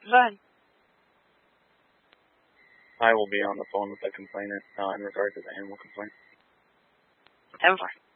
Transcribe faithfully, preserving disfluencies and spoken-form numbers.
Go ahead. I will be on the phone with the complainant uh, in regard to the animal complaint. ten four.